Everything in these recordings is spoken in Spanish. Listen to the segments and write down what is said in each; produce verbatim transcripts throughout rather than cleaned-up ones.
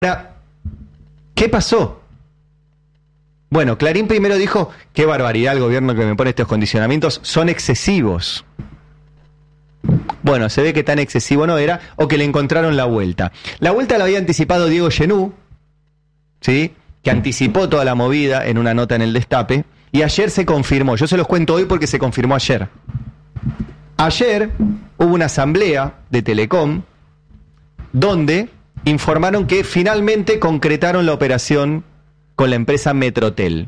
Ahora, ¿qué pasó? Bueno, Clarín primero dijo, qué barbaridad el gobierno que me pone estos condicionamientos, son excesivos. Bueno, se ve que tan excesivo no era, o que le encontraron la vuelta. La vuelta la había anticipado Diego Genú, ¿sí?, que anticipó toda la movida en una nota en el Destape, y ayer se confirmó. Yo se los cuento hoy porque se confirmó ayer. Ayer hubo una asamblea de Telecom donde informaron que finalmente concretaron la operación con la empresa Metrotel.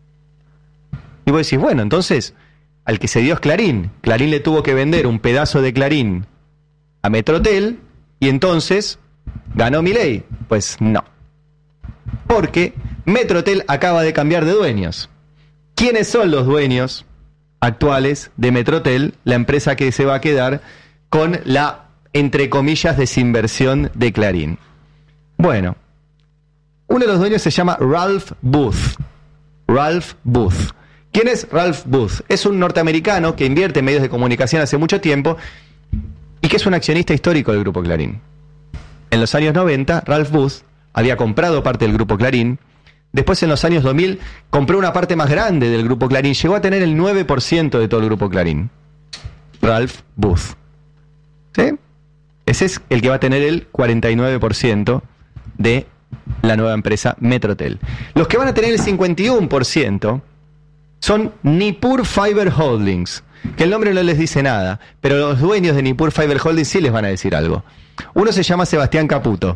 Y vos decís, bueno, entonces, al que se dio es Clarín. Clarín le tuvo que vender un pedazo de Clarín a Metrotel y entonces ganó Milei. Pues no. Porque Metrotel acaba de cambiar de dueños. ¿Quiénes son los dueños actuales de Metrotel, la empresa que se va a quedar con la, entre comillas, desinversión de Clarín? Bueno, uno de los dueños se llama Ralph Booth. Ralph Booth. ¿Quién es Ralph Booth? Es un norteamericano que invierte en medios de comunicación hace mucho tiempo y que es un accionista histórico del Grupo Clarín. En los años noventa, Ralph Booth había comprado parte del Grupo Clarín. Después, en los años dos mil, compró una parte más grande del Grupo Clarín. Llegó a tener el nueve por ciento de todo el Grupo Clarín. Ralph Booth. ¿Sí? Ese es el que va a tener el cuarenta y nueve por ciento de la nueva empresa Metrotel. Los que van a tener el cincuenta y uno por ciento son Nippur Fiber Holdings, que el nombre no les dice nada, pero los dueños de Nippur Fiber Holdings sí les van a decir algo. Uno se llama Sebastián Caputo.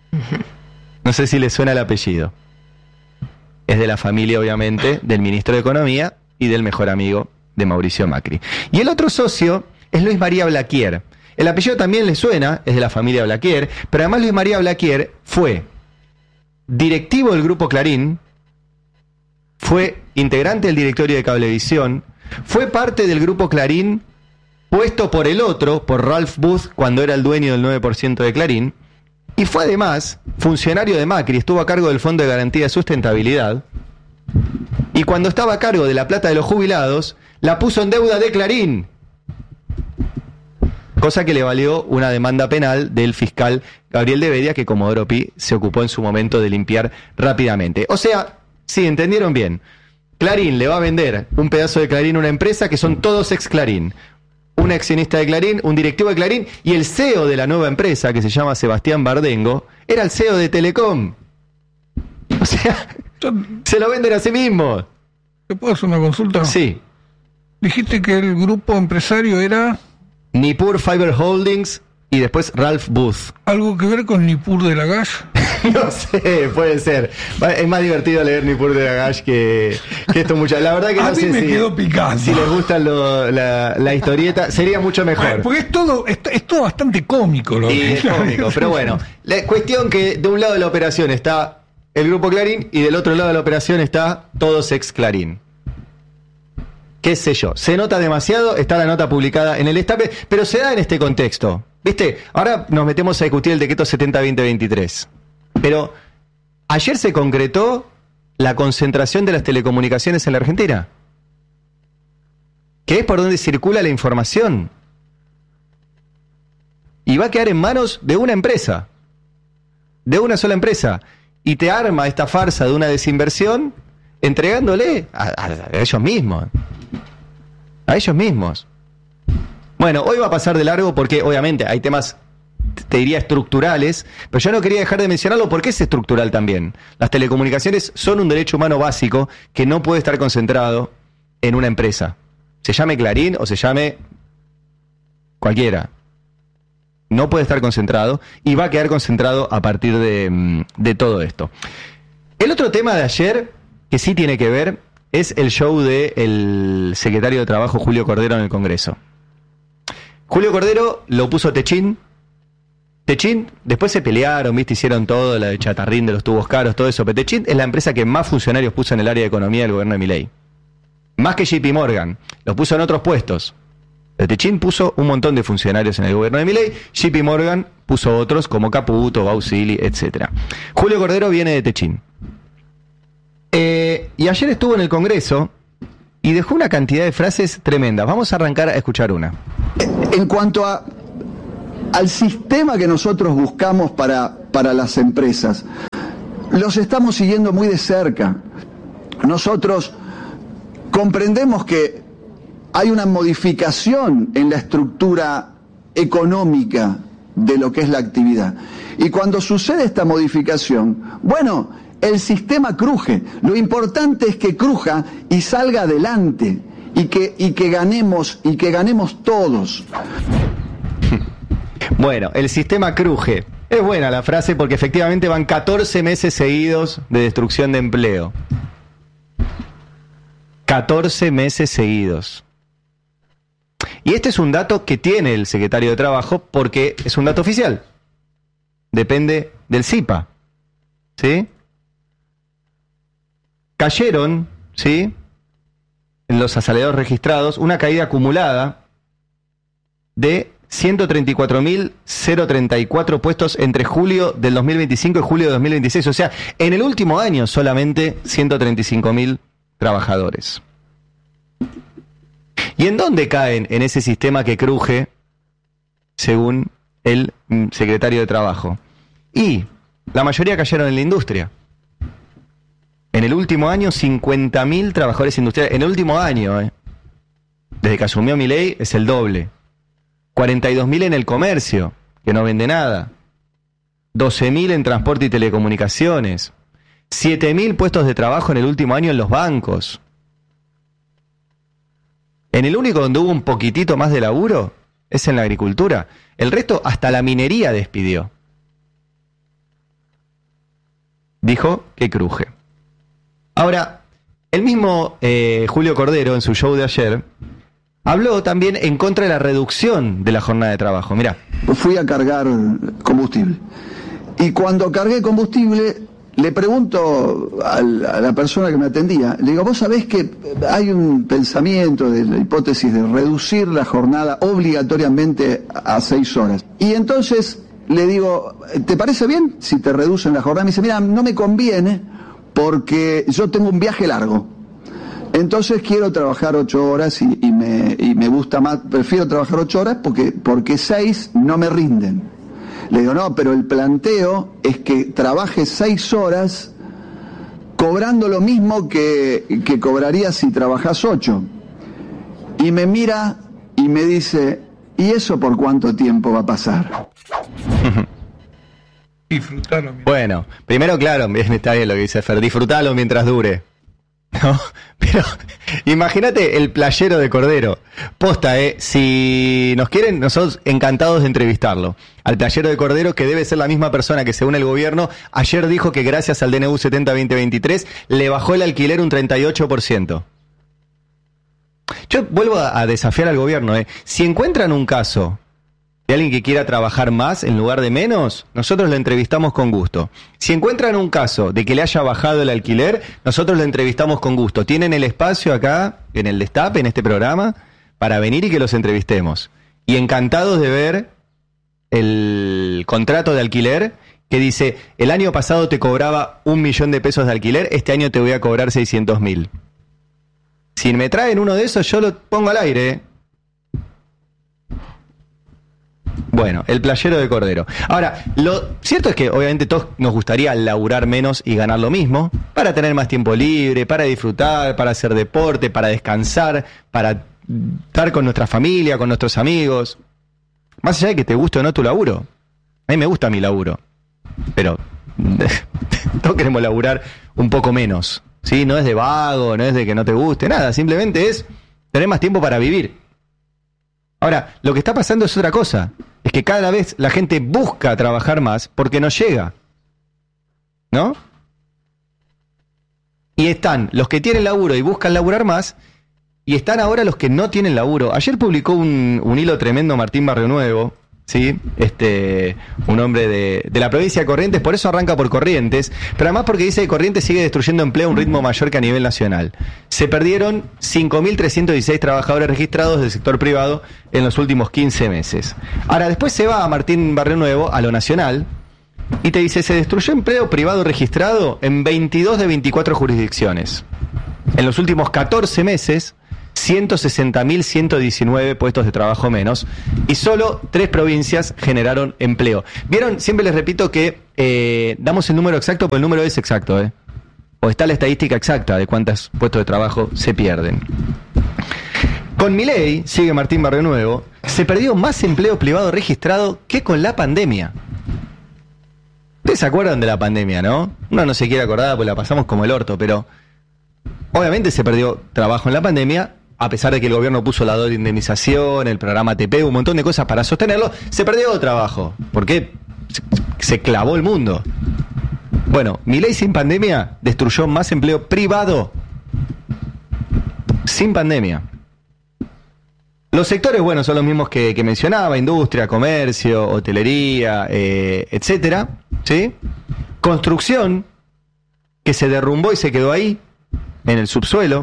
No sé si les suena el apellido. Es de la familia, obviamente, del ministro de Economía y del mejor amigo de Mauricio Macri. Y el otro socio es Luis María Blaquier. El apellido también le suena, es de la familia Blaquier, pero además Luis María Blaquier fue directivo del Grupo Clarín, fue integrante del directorio de Cablevisión, fue parte del Grupo Clarín puesto por el otro, por Ralph Booth, cuando era el dueño del nueve por ciento de Clarín, y fue además funcionario de Macri, estuvo a cargo del Fondo de Garantía de Sustentabilidad, y cuando estaba a cargo de la plata de los jubilados, la puso en deuda de Clarín, cosa que le valió una demanda penal del fiscal Gabriel de Bedia, que Comodoro Pi se ocupó en su momento de limpiar rápidamente. O sea, sí, entendieron bien, Clarín le va a vender un pedazo de Clarín a una empresa que son todos ex Clarín. Un accionista de Clarín, un directivo de Clarín, y el C E O de la nueva empresa, que se llama Sebastián Bardengo, era el C E O de Telecom. O sea, se lo venden a sí mismos. ¿Te puedo hacer una consulta? Sí. Dijiste que el grupo empresario era Nippur Fiber Holdings y después Ralph Booth. ¿Algo que ver con Nippur de Lagash? No sé, puede ser. Es más divertido leer Nippur de Lagash que, que esto mucho. La verdad que a no mí sé me si, quedó picando. Si les gusta lo, la, la historieta, sería mucho mejor. Porque es todo, es, es todo bastante cómico. Lo y que es cómico, pero bueno. La cuestión que de un lado de la operación está el Grupo Clarín y del otro lado de la operación está todos ex Clarín. Qué sé yo, se nota demasiado, está la nota publicada en el Destape, pero se da en este contexto. ¿Viste? Ahora nos metemos a discutir el decreto setenta veinte veintitrés. Pero ayer se concretó la concentración de las telecomunicaciones en la Argentina, que es por donde circula la información. Y va a quedar en manos de una empresa, de una sola empresa. Y te arma esta farsa de una desinversión entregándole a, a, a ellos mismos. A ellos mismos. Bueno, hoy va a pasar de largo porque obviamente hay temas, te diría, estructurales, pero yo no quería dejar de mencionarlo porque es estructural también. Las telecomunicaciones son un derecho humano básico que no puede estar concentrado en una empresa. Se llame Clarín o se llame cualquiera. No puede estar concentrado y va a quedar concentrado a partir de, de todo esto. El otro tema de ayer, que sí tiene que ver, es el show del secretario de Trabajo Julio Cordero en el Congreso. Julio Cordero lo puso Techín. Techín, después se pelearon, viste, hicieron todo, la de Chatarrín de los tubos caros, todo eso. Pero Techín es la empresa que más funcionarios puso en el área de economía del gobierno de Milei. Más que J P Morgan. Los puso en otros puestos. Pero Techín puso un montón de funcionarios en el gobierno de Milei. J P Morgan puso otros como Caputo, Bausili, etcétera. Julio Cordero viene de Techín. Eh, y ayer estuvo en el Congreso y dejó una cantidad de frases tremendas. Vamos a arrancar a escuchar una. En cuanto a, al sistema que nosotros buscamos para para las empresas. Los estamos siguiendo muy de cerca. Nosotros comprendemos que hay una modificación en la estructura económica de lo que es la actividad. Y cuando sucede esta modificación, bueno, el sistema cruje. Lo importante es que cruja y salga adelante y que, y que ganemos, y que ganemos todos. Bueno, el sistema cruje. Es buena la frase porque efectivamente van catorce meses seguidos de destrucción de empleo. catorce meses seguidos. Y este es un dato que tiene el secretario de Trabajo porque es un dato oficial. Depende del C I P A. ¿Sí? Cayeron, ¿sí?, en los asalariados registrados una caída acumulada de ciento treinta y cuatro mil treinta y cuatro puestos entre julio del dos mil veinticinco y julio de dos mil veintiséis. O sea, en el último año solamente ciento treinta y cinco mil trabajadores. ¿Y en dónde caen en ese sistema que cruje, según el secretario de Trabajo? Y la mayoría cayeron en la industria. En el último año, cincuenta mil trabajadores industriales. En el último año, eh. desde que asumió Milei, es el doble. cuarenta y dos mil en el comercio, que no vende nada. doce mil en transporte y telecomunicaciones. siete mil puestos de trabajo en el último año en los bancos. En el único donde hubo un poquitito más de laburo es en la agricultura. El resto, hasta la minería despidió. Dijo que cruje. Ahora, el mismo eh, Julio Cordero, en su show de ayer, habló también en contra de la reducción de la jornada de trabajo. Mirá. Fui a cargar combustible. Y cuando cargué combustible, le pregunto a la persona que me atendía, le digo, vos sabés que hay un pensamiento de la hipótesis de reducir la jornada obligatoriamente a seis horas. Y entonces le digo, ¿te parece bien si te reducen la jornada? Me dice, mira, no me conviene porque yo tengo un viaje largo. Entonces quiero trabajar ocho horas y, y, me, y me gusta más, prefiero trabajar ocho horas porque, porque seis no me rinden. Le digo, no, pero el planteo es que trabajes seis horas cobrando lo mismo que, que cobrarías si trabajas ocho. Y me mira y me dice, ¿y eso por cuánto tiempo va a pasar? Disfrutalo. Bueno, primero, claro, está bien lo que dice Fer, disfrutalo mientras dure. ¿No? Pero imagínate el playero de Cordero. Posta, eh, si nos quieren, nosotros encantados de entrevistarlo. Al playero de Cordero, que debe ser la misma persona que, según el gobierno, ayer dijo que gracias al D N U setenta veinte veintitrés le bajó el alquiler un treinta y ocho por ciento. Yo vuelvo a, a desafiar al gobierno, eh. Si encuentran un caso de alguien que quiera trabajar más en lugar de menos, nosotros lo entrevistamos con gusto. Si encuentran un caso de que le haya bajado el alquiler, nosotros lo entrevistamos con gusto. Tienen el espacio acá, en el Destape, en este programa, para venir y que los entrevistemos. Y encantados de ver el contrato de alquiler que dice, el año pasado te cobraba un millón de pesos de alquiler, este año te voy a cobrar seiscientos mil. Si me traen uno de esos, yo lo pongo al aire, ¿eh? Bueno, el playero de Cordero. Ahora, lo cierto es que obviamente todos nos gustaría laburar menos y ganar lo mismo, para tener más tiempo libre, para disfrutar, para hacer deporte, para descansar, para estar con nuestra familia, con nuestros amigos. Más allá de que te guste o no tu laburo. A mí me gusta mi laburo, pero todos queremos laburar un poco menos, ¿sí? No es de vago, no es de que no te guste, nada, simplemente es tener más tiempo para vivir. Ahora, lo que está pasando es otra cosa. Es que cada vez la gente busca trabajar más porque no llega. ¿No? Y están los que tienen laburo y buscan laburar más, y están ahora los que no tienen laburo. Ayer publicó un, un hilo tremendo Martín Barrionuevo, ¿sí? Este, un hombre de, de la provincia de Corrientes, por eso arranca por Corrientes, pero además porque dice que Corrientes sigue destruyendo empleo a un ritmo mayor que a nivel nacional. Se perdieron cinco mil trescientos dieciséis trabajadores registrados del sector privado en los últimos quince meses. Ahora, después se va a Martín Barrionuevo, a lo nacional, y te dice, se destruyó empleo privado registrado en veintidós de veinticuatro jurisdicciones. En los últimos catorce meses ciento sesenta mil ciento diecinueve puestos de trabajo menos, y solo tres provincias generaron empleo. ¿Vieron? Siempre les repito que eh, damos el número exacto, pero el número es exacto, ¿eh? O está la estadística exacta de cuántos puestos de trabajo se pierden. Con Milei, sigue Martín Barrionuevo, se perdió más empleo privado registrado que con la pandemia. Ustedes se acuerdan de la pandemia, ¿no? Uno no se quiere acordar porque la pasamos como el orto, pero obviamente se perdió trabajo en la pandemia, a pesar de que el gobierno puso la doble indemnización, el programa A T P, un montón de cosas para sostenerlo, se perdió trabajo, porque se clavó el mundo. Bueno, Milei sin pandemia destruyó más empleo privado sin pandemia. Los sectores, bueno, son los mismos que, que mencionaba: industria, comercio, hotelería, eh, etcétera, ¿sí? Construcción, que se derrumbó y se quedó ahí, en el subsuelo.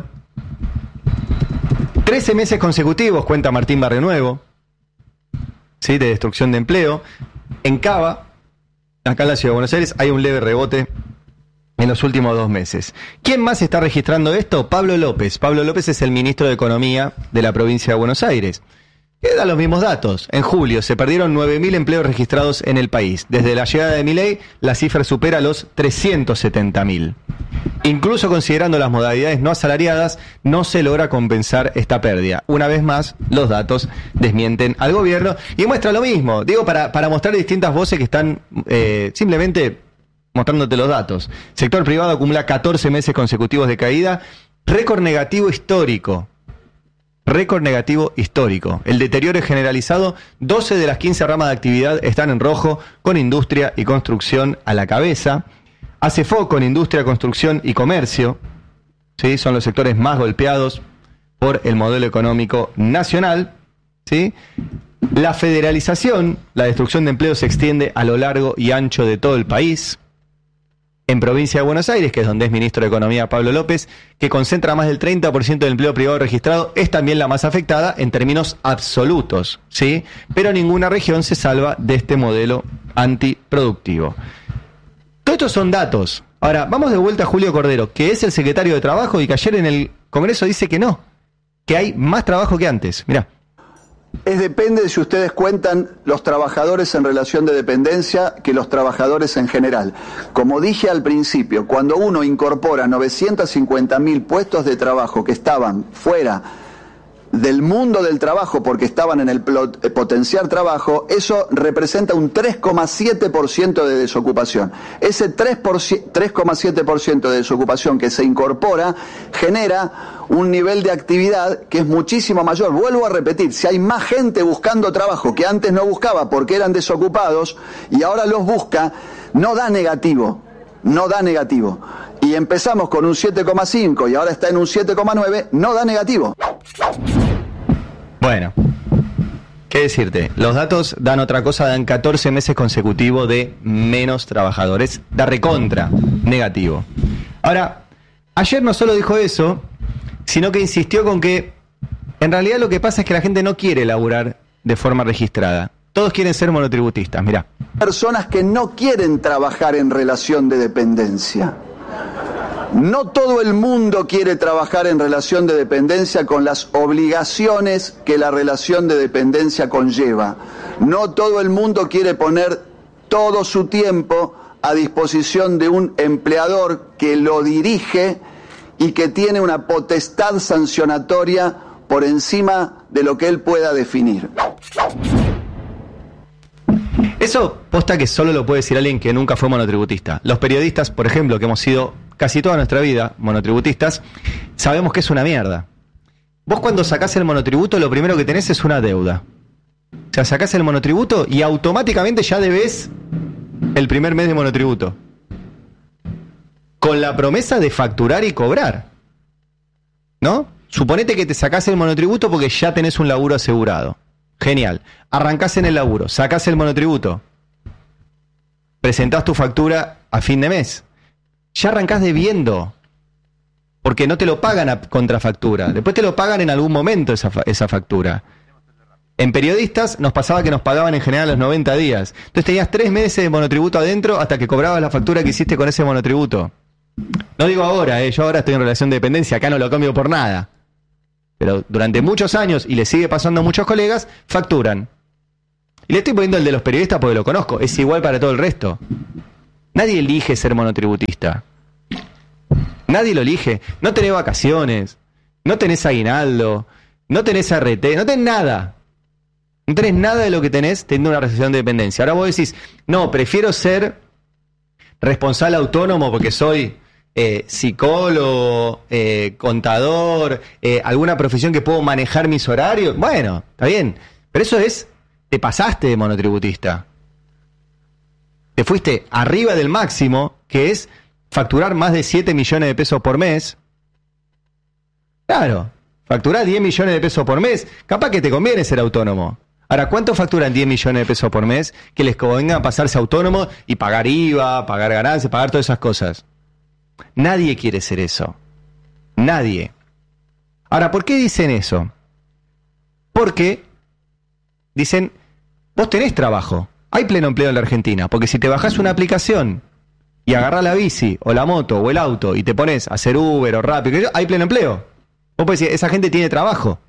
trece meses consecutivos, cuenta Martín Barrionuevo, ¿sí?, de destrucción de empleo. En Cava, acá en la Ciudad de Buenos Aires, hay un leve rebote en los últimos dos meses. ¿Quién más está registrando esto? Pablo López. Pablo López es el ministro de Economía de la provincia de Buenos Aires. Que da los mismos datos. En julio se perdieron nueve mil empleos registrados en el país. Desde la llegada de Milei, la cifra supera los trescientos setenta mil. Incluso considerando las modalidades no asalariadas, no se logra compensar esta pérdida. Una vez más, los datos desmienten al gobierno y muestra lo mismo. Digo, para, para mostrar distintas voces que están eh, simplemente mostrándote los datos. Sector privado acumula catorce meses consecutivos de caída. Récord negativo histórico. Récord negativo histórico. El deterioro es generalizado. doce de las quince ramas de actividad están en rojo, con industria y construcción a la cabeza. Hace foco en industria, construcción y comercio. ¿Sí? Son los sectores más golpeados por el modelo económico nacional. ¿Sí? La federalización, la destrucción de empleo, se extiende a lo largo y ancho de todo el país. En provincia de Buenos Aires, que es donde es ministro de Economía Pablo López, que concentra más del treinta por ciento del empleo privado registrado, es también la más afectada en términos absolutos, ¿sí? Pero ninguna región se salva de este modelo antiproductivo. Todos estos son datos. Ahora, vamos de vuelta a Julio Cordero, que es el secretario de Trabajo y que ayer en el Congreso dice que no, que hay más trabajo que antes. Mirá. Es depende de si ustedes cuentan los trabajadores en relación de dependencia que los trabajadores en general. Como dije al principio, cuando uno incorpora novecientos cincuenta mil puestos de trabajo que estaban fuera del mundo del trabajo porque estaban en el potenciar trabajo, eso representa un tres coma siete por ciento de desocupación. Ese tres coma siete por ciento de desocupación que se incorpora genera un nivel de actividad que es muchísimo mayor. Vuelvo a repetir, si hay más gente buscando trabajo que antes no buscaba porque eran desocupados y ahora los busca, no da negativo, no da negativo. Y empezamos con un siete coma cinco y ahora está en un siete coma nueve, no da negativo. Bueno, ¿qué decirte? Los datos dan otra cosa, dan catorce meses consecutivos de menos trabajadores, da recontra negativo. Ahora, ayer no solo dijo eso, sino que insistió con que en realidad lo que pasa es que la gente no quiere laburar de forma registrada. Todos quieren ser monotributistas, mirá. Personas que no quieren trabajar en relación de dependencia. No todo el mundo quiere trabajar en relación de dependencia con las obligaciones que la relación de dependencia conlleva. No todo el mundo quiere poner todo su tiempo a disposición de un empleador que lo dirige y que tiene una potestad sancionatoria por encima de lo que él pueda definir. Eso posta que solo lo puede decir alguien que nunca fue monotributista. Los periodistas, por ejemplo, que hemos sido casi toda nuestra vida monotributistas, sabemos que es una mierda. Vos cuando sacás el monotributo, lo primero que tenés es una deuda. O sea, sacás el monotributo y automáticamente ya debés el primer mes de monotributo, con la promesa de facturar y cobrar, ¿no? Suponete que te sacás el monotributo porque ya tenés un laburo asegurado. Genial. Arrancás en el laburo, sacás el monotributo, presentás tu factura a fin de mes. Ya arrancás debiendo, porque no te lo pagan a contrafactura. Después te lo pagan en algún momento esa, esa factura. En periodistas nos pasaba que nos pagaban en general los noventa días. Entonces tenías tres meses de monotributo adentro hasta que cobrabas la factura que hiciste con ese monotributo. No digo ahora, eh, yo ahora estoy en relación de dependencia, acá no lo cambio por nada. pero durante muchos años, y le sigue pasando a muchos colegas, facturan. Y le estoy poniendo el de los periodistas porque lo conozco, es igual para todo el resto. Nadie elige ser monotributista. Nadie lo elige. No tenés vacaciones, no tenés aguinaldo, no tenés R T, no tenés nada. No tenés nada de lo que tenés teniendo una relación de dependencia. Ahora vos decís, no, prefiero ser responsable autónomo porque soy eh, psicólogo, eh, contador, eh, alguna profesión que puedo manejar mis horarios. Bueno, está bien, pero eso es, te pasaste de monotributista. Te fuiste arriba del máximo, que es facturar más de siete millones de pesos por mes. Claro, facturar diez millones de pesos por mes, capaz que te conviene ser autónomo. Ahora, ¿cuánto facturan diez millones de pesos por mes que les convenga a pasarse autónomo y pagar I V A, pagar ganancias, pagar todas esas cosas? Nadie quiere ser eso. Nadie. Ahora, ¿por qué dicen eso? Porque dicen, vos tenés trabajo, hay pleno empleo en la Argentina, porque si te bajás una aplicación y agarrás la bici o la moto o el auto y te pones a hacer Uber o Rappi, hay pleno empleo. Vos podés decir, esa gente tiene trabajo.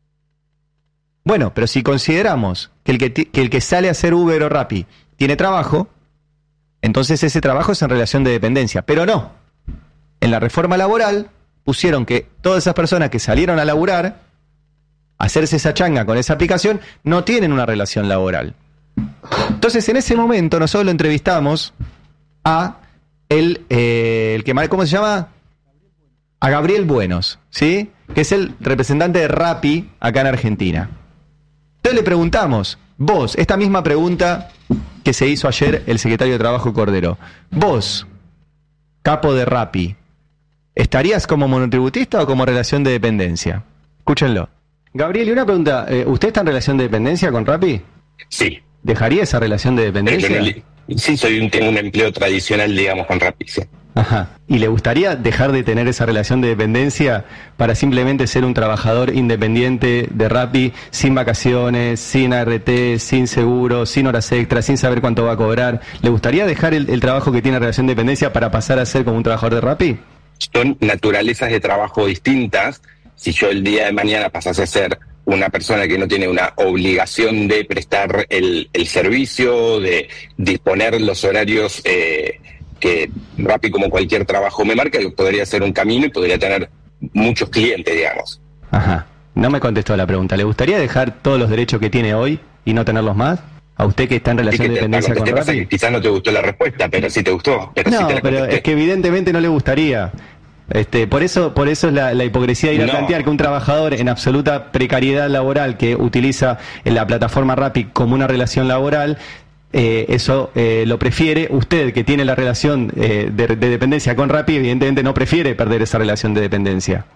Bueno, pero si consideramos que el que, que el que sale a hacer Uber o Rappi tiene trabajo, entonces ese trabajo es en relación de dependencia. Pero no. En la reforma laboral pusieron que todas esas personas que salieron a laburar, a hacerse esa changa con esa aplicación, no tienen una relación laboral. Entonces, en ese momento, nosotros lo entrevistamos a el, eh, el que, ¿cómo se llama? A Gabriel Buenos, ¿sí? Que es el representante de Rappi acá en Argentina. Entonces le preguntamos, vos, esta misma pregunta que se hizo ayer el secretario de Trabajo Cordero, vos, capo de Rappi, ¿estarías como monotributista o como relación de dependencia? Escúchenlo. Gabriel, y una pregunta, ¿usted está en relación de dependencia con Rappi? Sí. ¿Dejaría esa relación de dependencia? Eh, sí, soy un, tengo un empleo tradicional, digamos, con Rappi, sí. Ajá. ¿Y le gustaría dejar de tener esa relación de dependencia para simplemente ser un trabajador independiente de Rappi, sin vacaciones, sin A R T, sin seguro, sin horas extras, sin saber cuánto va a cobrar? ¿Le gustaría dejar el, el trabajo que tiene relación de dependencia para pasar a ser como un trabajador de Rappi? Son naturalezas de trabajo distintas. Si yo el día de mañana pasase a ser una persona que no tiene una obligación de prestar el, el servicio, de disponer los horarios eh, que Rappi, como cualquier trabajo, me marca, yo podría hacer un camino y podría tener muchos clientes, digamos. Ajá. No me contestó la pregunta. ¿Le gustaría dejar todos los derechos que tiene hoy y no tenerlos más? ¿A usted que está en relación de dependencia con Rappi? Quizás no te gustó la respuesta, pero sí te gustó. Pero no, sí te la pero es que evidentemente no le gustaría. Este, por eso, por eso es la, la hipocresía de ir a no. plantear que un trabajador en absoluta precariedad laboral que utiliza la plataforma Rappi como una relación laboral, eh, eso eh, lo prefiere. Usted, que tiene la relación eh, de, de dependencia con Rappi, evidentemente no prefiere perder esa relación de dependencia.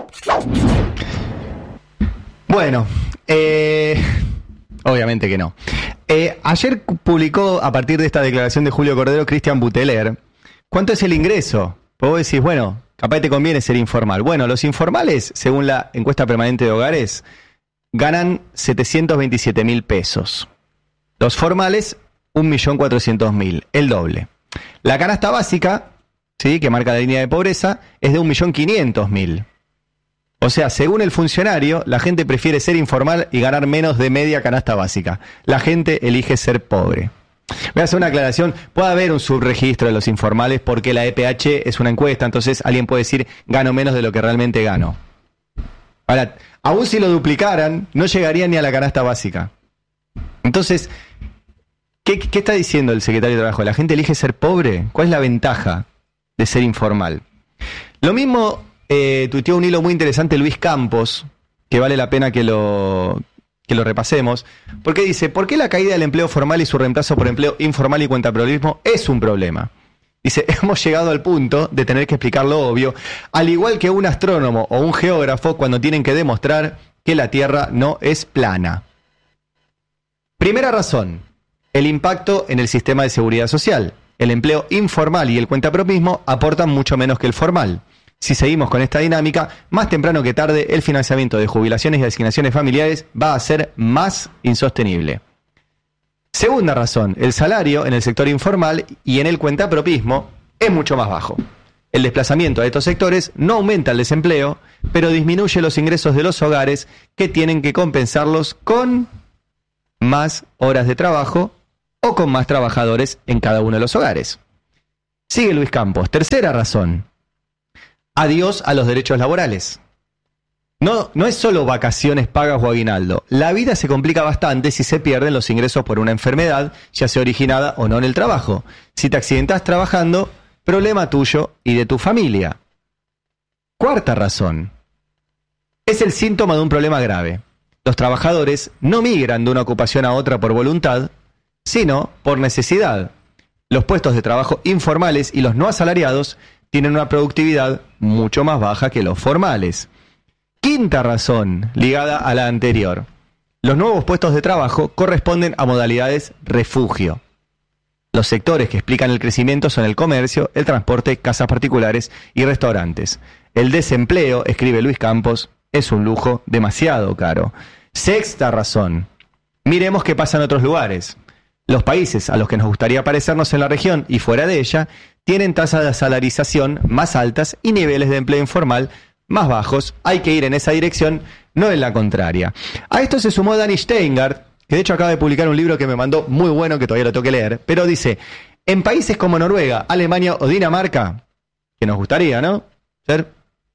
Bueno, eh, obviamente que no. Eh, ayer publicó, a partir de esta declaración de Julio Cordero, Cristian Buteler, ¿cuánto es el ingreso? Vos decís, bueno, capaz te conviene ser informal. Bueno, los informales, según la encuesta permanente de hogares, ganan setecientos veintisiete mil pesos. Los formales, un millón cuatrocientos mil, el doble. La canasta básica, ¿sí?, que marca la línea de pobreza, es de un millón quinientos mil. O sea, según el funcionario, la gente prefiere ser informal y ganar menos de media canasta básica. La gente elige ser pobre. Voy a hacer una aclaración. Puede haber un subregistro de los informales porque la E P H es una encuesta, entonces alguien puede decir gano menos de lo que realmente gano. Ahora, aún si lo duplicaran, no llegarían ni a la canasta básica. Entonces, ¿qué, qué está diciendo el secretario de Trabajo? ¿La gente elige ser pobre? ¿Cuál es la ventaja de ser informal? Lo mismo eh, tuiteó un hilo muy interesante Luis Campos, que vale la pena que lo... que lo repasemos, porque dice, ¿por qué la caída del empleo formal y su reemplazo por empleo informal y cuentapropismo es un problema? Dice, hemos llegado al punto de tener que explicar lo obvio, al igual que un astrónomo o un geógrafo cuando tienen que demostrar que la Tierra no es plana. Primera razón, el impacto en el sistema de seguridad social. El empleo informal y el cuentapropismo aportan mucho menos que el formal. Si seguimos con esta dinámica, más temprano que tarde, el financiamiento de jubilaciones y asignaciones familiares va a ser más insostenible. Segunda razón, el salario en el sector informal y en el cuentapropismo es mucho más bajo. El desplazamiento a estos sectores no aumenta el desempleo, pero disminuye los ingresos de los hogares que tienen que compensarlos con más horas de trabajo o con más trabajadores en cada uno de los hogares. Sigue Luis Campos. Tercera razón. Adiós a los derechos laborales. No, no es solo vacaciones pagas o aguinaldo. La vida se complica bastante si se pierden los ingresos por una enfermedad, ya sea originada o no en el trabajo. Si te accidentas trabajando, problema tuyo y de tu familia. Cuarta razón. Es el síntoma de un problema grave. Los trabajadores no migran de una ocupación a otra por voluntad, sino por necesidad. Los puestos de trabajo informales y los no asalariados tienen una productividad mucho más baja que los formales. Quinta razón, ligada a la anterior. Los nuevos puestos de trabajo corresponden a modalidades refugio. Los sectores que explican el crecimiento son el comercio, el transporte, casas particulares y restaurantes. El desempleo, escribe Luis Campos, es un lujo demasiado caro. Sexta razón. Miremos qué pasa en otros lugares. Los países a los que nos gustaría parecernos en la región y fuera de ella tienen tasas de salarización más altas y niveles de empleo informal más bajos. Hay que ir en esa dirección, no en la contraria. A esto se sumó Dani Steingart, que de hecho acaba de publicar un libro que me mandó muy bueno, que todavía lo tengo que leer, pero dice, en países como Noruega, Alemania o Dinamarca, que nos gustaría, ¿no? ¿Ser?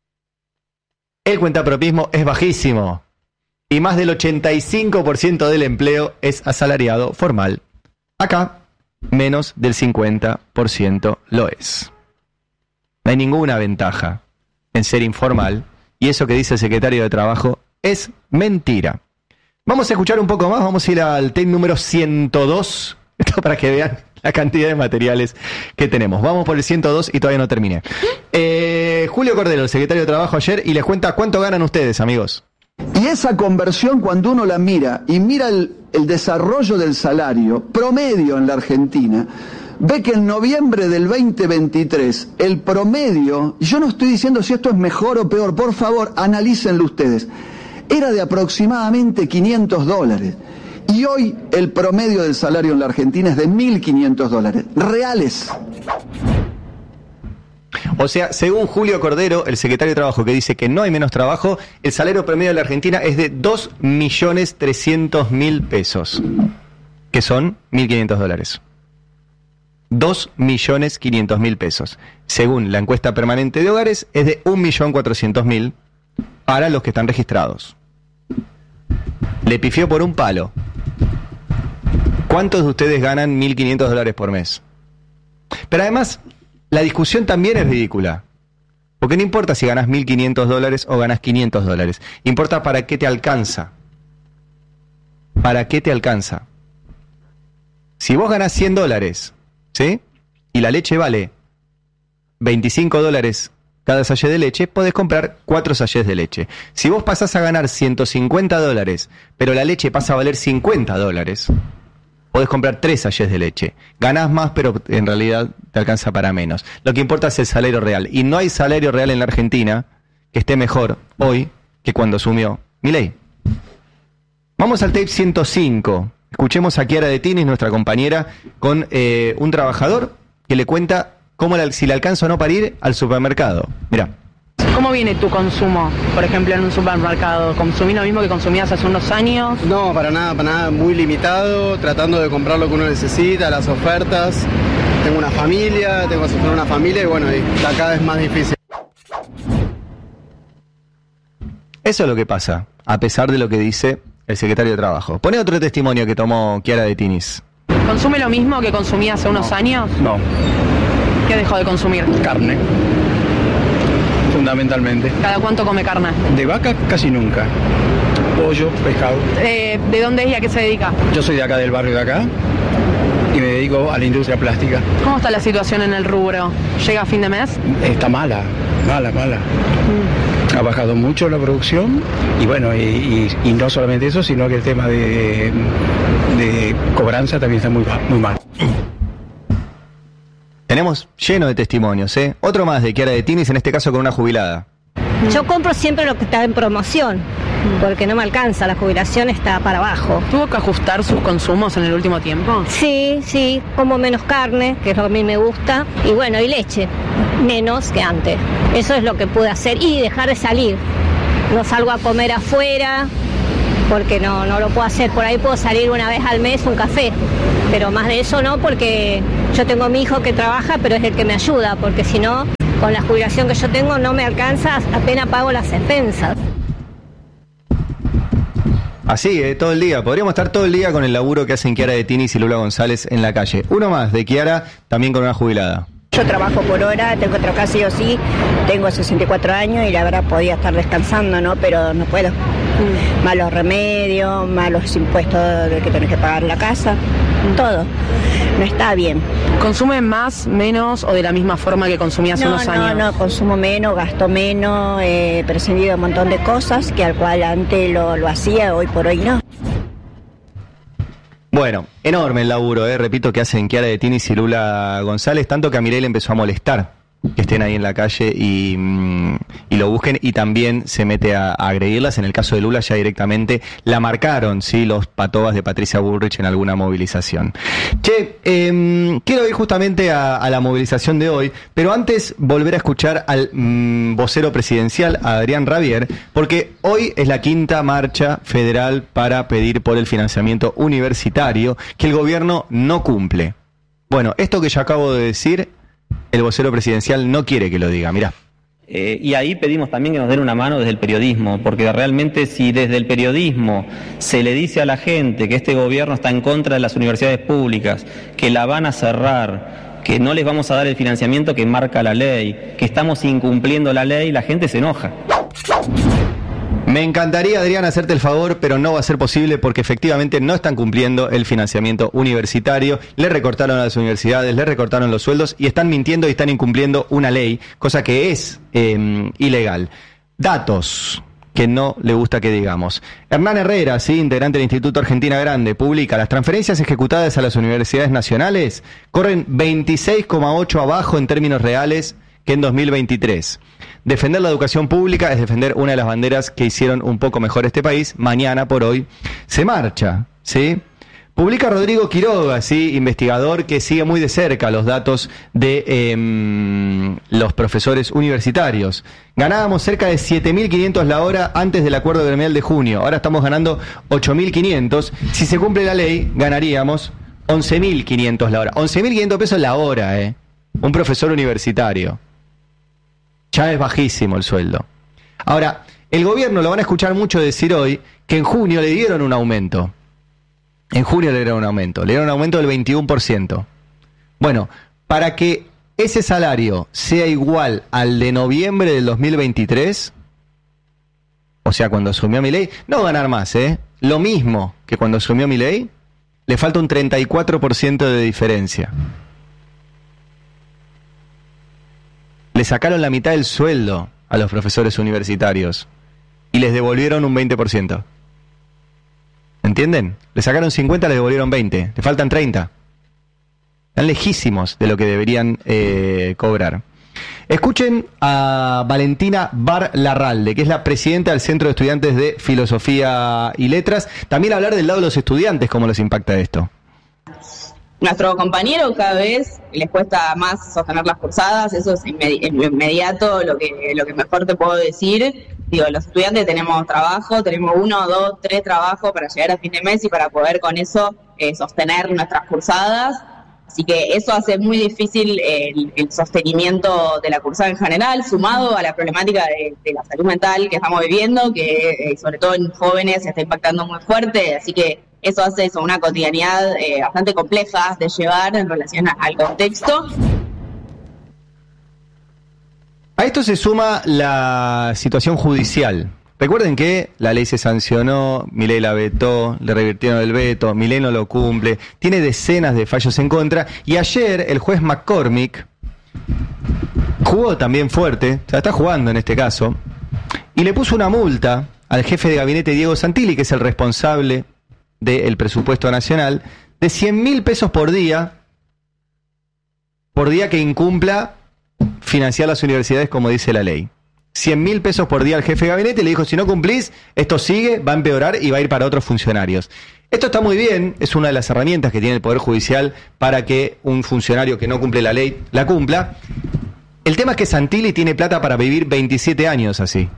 El cuentapropismo es bajísimo y más del ochenta y cinco por ciento del empleo es asalariado formal. Acá, menos del cincuenta por ciento lo es. No hay ninguna ventaja en ser informal, y eso que dice el secretario de Trabajo es mentira. Vamos a escuchar un poco más, vamos a ir al tape número ciento dos, esto para que vean la cantidad de materiales que tenemos. Vamos por el ciento dos y todavía no terminé. Eh, Julio Cordero, el secretario de Trabajo ayer, y les cuenta cuánto ganan ustedes, amigos. Y esa conversión, cuando uno la mira y mira el, el desarrollo del salario promedio en la Argentina, ve que en noviembre del veinte veintitrés el promedio, y yo no estoy diciendo si esto es mejor o peor, por favor, analícenlo ustedes, era de aproximadamente quinientos dólares. Y hoy el promedio del salario en la Argentina es de mil quinientos dólares, reales. O sea, según Julio Cordero, el secretario de Trabajo, que dice que no hay menos trabajo, el salario promedio de la Argentina es de dos millones trescientos mil pesos, que son mil quinientos dólares. dos millones quinientos mil pesos. Según la encuesta permanente de hogares, es de un millón cuatrocientos mil para los que están registrados. Le pifió por un palo. ¿Cuántos de ustedes ganan mil quinientos dólares por mes? Pero además, la discusión también es ridícula. Porque no importa si ganas mil quinientos dólares o ganas quinientos dólares. Importa para qué te alcanza. ¿Para qué te alcanza? Si vos ganás cien dólares, ¿sí? Y la leche vale veinticinco dólares cada sachet de leche, podés comprar cuatro sachets de leche. Si vos pasás a ganar ciento cincuenta dólares, pero la leche pasa a valer cincuenta dólares, podés comprar tres sachets de leche. Ganás más, pero en realidad te alcanza para menos. Lo que importa es el salario real. Y no hay salario real en la Argentina que esté mejor hoy que cuando asumió Milei. Vamos al tape ciento cinco. Escuchemos a Chiara De Tinis, nuestra compañera, con eh, un trabajador que le cuenta cómo la, si le alcanza o no para ir al supermercado. Mirá. ¿Cómo viene tu consumo, por ejemplo, en un supermercado? ¿Consumís lo mismo que consumías hace unos años? No, para nada, para nada, muy limitado, tratando de comprar lo que uno necesita, las ofertas. Tengo una familia, tengo que sostener una familia y bueno, y está cada vez más difícil. Eso es lo que pasa, a pesar de lo que dice el secretario de Trabajo. Pone otro testimonio que tomó Chiara De Tinis. ¿Consume lo mismo que consumía hace unos no, años? No. ¿Qué dejó de consumir? Carne. Fundamentalmente. ¿Cada cuánto come carne? De vaca casi nunca. Pollo, pescado. Eh, ¿De dónde es y a qué se dedica? Yo soy de acá, del barrio de acá, y me dedico a la industria plástica. ¿Cómo está la situación en el rubro? ¿Llega a fin de mes? Está mala, mala, mala. Mm. Ha bajado mucho la producción y bueno, y, y, y no solamente eso, sino que el tema de, de cobranza también está muy, muy mal. Tenemos lleno de testimonios, ¿eh? Otro más de Chiara De Tinis, en este caso con una jubilada. Mm. Yo compro siempre lo que está en promoción, mm. porque no me alcanza, la jubilación está para abajo. ¿Tuvo que ajustar sus consumos en el último tiempo? Sí, sí, como menos carne, que es lo que a mí me gusta, y bueno, y leche, menos que antes. Eso es lo que pude hacer, y dejar de salir. No salgo a comer afuera, porque no, no lo puedo hacer. Por ahí puedo salir una vez al mes un café, pero más de eso no, porque yo tengo a mi hijo que trabaja, pero es el que me ayuda, porque si no, con la jubilación que yo tengo no me alcanza, apenas pago las expensas. Así, eh, todo el día. Podríamos estar todo el día con el laburo que hacen Kiara de Tinis y Lula González en la calle. Uno más de Kiara, también con una jubilada. Yo trabajo por hora, tengo que trabajar sí o sí, tengo sesenta y cuatro años y la verdad podía estar descansando, ¿no? Pero no puedo. Mm. Malos remedios, malos impuestos de que tenés que pagar la casa, mm. todo. No está bien. ¿Consume más, menos o de la misma forma que consumía hace no, unos no, años? No, no, consumo menos, gasto menos, he eh, prescindido un montón de cosas que al cual antes lo, lo hacía, hoy por hoy no. Bueno, enorme el laburo, eh, repito, que hacen Kiara de Tinis y Lula González, tanto que a Milei le empezó a molestar que estén ahí en la calle y, mm, y lo busquen, y también se mete a, a agredirlas. En el caso de Lula ya directamente la marcaron, sí, los patobas de Patricia Bullrich en alguna movilización. Che, eh, quiero ir justamente a, a la movilización de hoy, pero antes volver a escuchar al mm, vocero presidencial, a Adrián Rabier, porque hoy es la quinta marcha federal para pedir por el financiamiento universitario que el gobierno no cumple. Bueno, esto que yo acabo de decir, el vocero presidencial no quiere que lo diga, mirá. Eh, y ahí pedimos también que nos den una mano desde el periodismo, porque realmente si desde el periodismo se le dice a la gente que este gobierno está en contra de las universidades públicas, que la van a cerrar, que no les vamos a dar el financiamiento que marca la ley, que estamos incumpliendo la ley, la gente se enoja. Me encantaría, Adrián, hacerte el favor, pero no va a ser posible porque efectivamente no están cumpliendo el financiamiento universitario. Le recortaron a las universidades, le recortaron los sueldos y están mintiendo y están incumpliendo una ley, cosa que es eh, ilegal. Datos que no le gusta que digamos. Hernán Herrera, sí, integrante del Instituto Argentina Grande, publica: las transferencias ejecutadas a las universidades nacionales corren veintiséis coma ocho abajo en términos reales que en dos mil veintitrés. Defender la educación pública es defender una de las banderas que hicieron un poco mejor este país. Mañana, por hoy, se marcha, ¿sí? Publica Rodrigo Quiroga, ¿sí? Investigador que sigue muy de cerca los datos de eh, los profesores universitarios. Ganábamos cerca de siete mil quinientos la hora antes del acuerdo gremial de junio. Ahora estamos ganando ocho mil quinientos. Si se cumple la ley, ganaríamos once mil quinientos la hora. once mil quinientos pesos la hora, ¿eh? Un profesor universitario. Ya es bajísimo el sueldo. Ahora, el gobierno lo van a escuchar mucho decir hoy que en junio le dieron un aumento. En junio le dieron un aumento. Le dieron un aumento del veintiuno por ciento. Bueno, para que ese salario sea igual al de noviembre del dos mil veintitrés, o sea, cuando asumió Milei, no ganar más, ¿eh? Lo mismo que cuando asumió Milei, le falta un treinta y cuatro por ciento de diferencia. Le sacaron la mitad del sueldo a los profesores universitarios y les devolvieron un veinte por ciento. ¿Entienden? Le sacaron cincuenta, les devolvieron veinte. Le faltan treinta. Están lejísimos de lo que deberían eh, cobrar. Escuchen a Valentina Bar Larralde, que es la presidenta del Centro de Estudiantes de Filosofía y Letras, también hablar del lado de los estudiantes, cómo les impacta esto. Nuestro compañero cada vez les cuesta más sostener las cursadas, eso es inmedi- inmediato, lo que lo que mejor te puedo decir. Digo, los estudiantes tenemos trabajo, tenemos uno, dos, tres trabajos para llegar a fin de mes y para poder con eso eh, sostener nuestras cursadas. Así que eso hace muy difícil el, el sostenimiento de la cursada en general, sumado a la problemática de, de la salud mental que estamos viviendo, que eh, sobre todo en jóvenes se está impactando muy fuerte, así que eso hace eso una cotidianidad eh, bastante compleja de llevar en relación a, al contexto. A esto se suma la situación judicial. Recuerden que la ley se sancionó, Milei la vetó, le revirtieron el veto, Milei no lo cumple, tiene decenas de fallos en contra, y ayer el juez McCormick jugó también fuerte, o sea, está jugando en este caso, y le puso una multa al jefe de gabinete Diego Santilli, que es el responsable del presupuesto nacional, de cien mil pesos por día, por día que incumpla financiar las universidades como dice la ley. cien mil pesos por día al jefe de gabinete y le dijo, si no cumplís, esto sigue, va a empeorar y va a ir para otros funcionarios. Esto está muy bien, es una de las herramientas que tiene el Poder Judicial para que un funcionario que no cumple la ley la cumpla. El tema es que Santilli tiene plata para vivir veintisiete años así.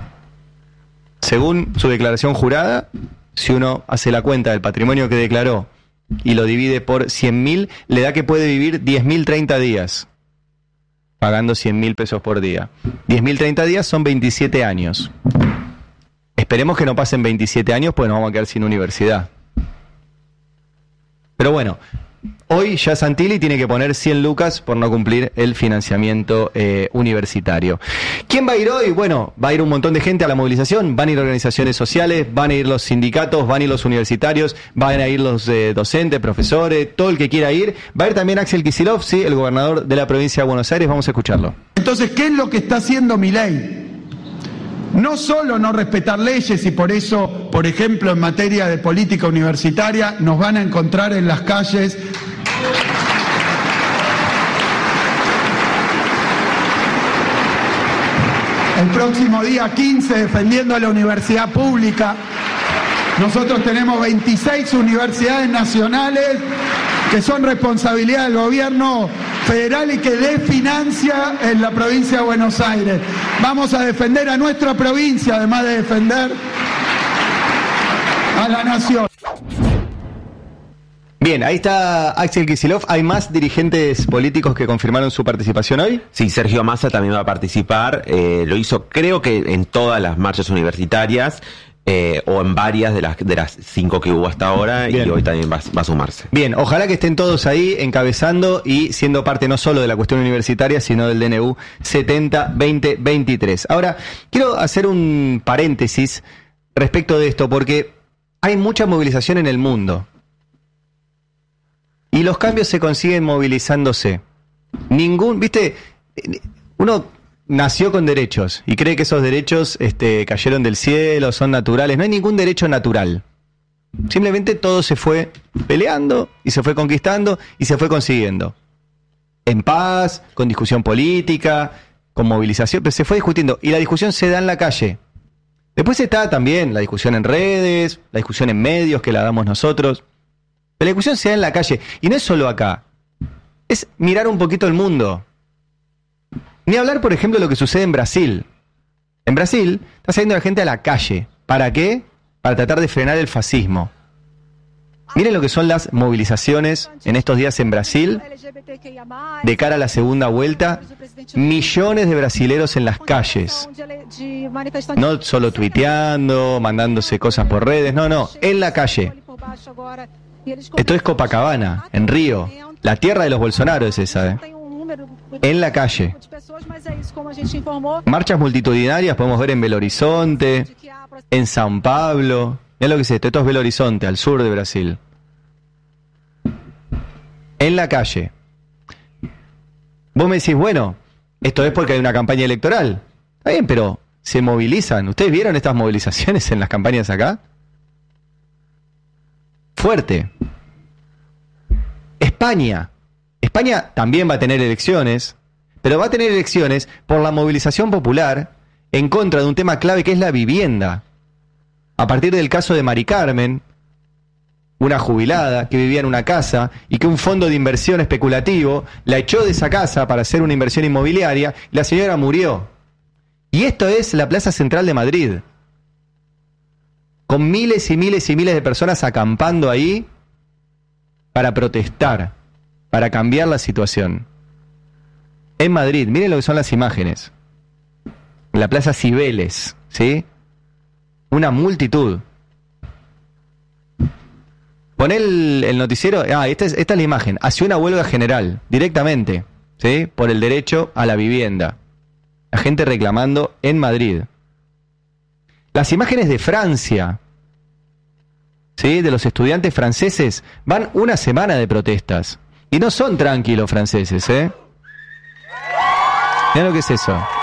Según su declaración jurada, si uno hace la cuenta del patrimonio que declaró y lo divide por cien mil, le da que puede vivir diez mil treinta días, pagando cien mil pesos por día. diez mil treinta días son veintisiete años. Esperemos que no pasen veintisiete años, pues nos vamos a quedar sin universidad. Pero bueno, hoy ya Santilli tiene que poner cien lucas por no cumplir el financiamiento eh, universitario. ¿Quién va a ir hoy? Bueno, va a ir un montón de gente a la movilización, van a ir organizaciones sociales, van a ir los sindicatos, van a ir los universitarios, van a ir los eh, docentes, profesores, todo el que quiera ir. Va a ir también Axel Kicillof, sí, el gobernador de la provincia de Buenos Aires, vamos a escucharlo. Entonces, ¿qué es lo que está haciendo Milei? No solo no respetar leyes y por eso, por ejemplo, en materia de política universitaria, nos van a encontrar en las calles el próximo día quince defendiendo a la universidad pública. Nosotros tenemos veintiséis universidades nacionales que son responsabilidad del gobierno federal y que desfinancia en la provincia de Buenos Aires. Vamos a defender a nuestra provincia, además de defender a la nación. Bien, ahí está Axel Kicillof. ¿Hay más dirigentes políticos que confirmaron su participación hoy? Sí, Sergio Massa también va a participar. Eh, lo hizo, creo que en todas las marchas universitarias. Eh, o en varias de las de las cinco que hubo hasta ahora. Bien. Y hoy también va, va a sumarse. Bien, ojalá que estén todos ahí encabezando y siendo parte no solo de la cuestión universitaria, sino del D N U setenta veinte veintitrés. Ahora, quiero hacer un paréntesis respecto de esto, porque hay mucha movilización en el mundo. Y los cambios se consiguen movilizándose. Ningún, viste, uno nació con derechos y cree que esos derechos este, cayeron del cielo, son naturales. No hay ningún derecho natural. Simplemente todo se fue peleando y se fue conquistando y se fue consiguiendo. En paz, con discusión política, con movilización, pero se fue discutiendo. Y la discusión se da en la calle. Después está también la discusión en redes, la discusión en medios, que la damos nosotros. Pero la discusión se da en la calle. Y no es solo acá. Es mirar un poquito el mundo. Ni hablar, por ejemplo, de lo que sucede en Brasil. En Brasil está saliendo la gente a la calle. ¿Para qué? Para tratar de frenar el fascismo. Miren lo que son las movilizaciones en estos días en Brasil. De cara a la segunda vuelta, millones de brasileros en las calles. No solo tuiteando, mandándose cosas por redes, no, no, en la calle. Esto es Copacabana, en Río. La tierra de los Bolsonaro es esa, ¿eh? En la calle. Marchas multitudinarias podemos ver en Belo Horizonte, en São Paulo. Mirá lo que es esto, esto es Belo Horizonte, al sur de Brasil. En la calle. Vos me decís, bueno, esto es porque hay una campaña electoral. Está bien, pero se movilizan. ¿Ustedes vieron estas movilizaciones en las campañas acá? Fuerte. España. España también va a tener elecciones, pero va a tener elecciones por la movilización popular en contra de un tema clave que es la vivienda. A partir del caso de Mari Carmen, una jubilada que vivía en una casa y que un fondo de inversión especulativo la echó de esa casa para hacer una inversión inmobiliaria, y la señora murió. Y esto es la Plaza Central de Madrid, con miles y miles y miles de personas acampando ahí para protestar, para cambiar la situación. En Madrid, miren lo que son las imágenes. En la Plaza Cibeles, ¿sí? Una multitud. Pon el, el noticiero. Ah, esta es, esta es la imagen. Hacia una huelga general, directamente, ¿sí? Por el derecho a la vivienda. La gente reclamando en Madrid. Las imágenes de Francia, ¿sí? De los estudiantes franceses, van una semana de protestas. Y no son tranquilos franceses, ¿eh? Mirá lo que es eso.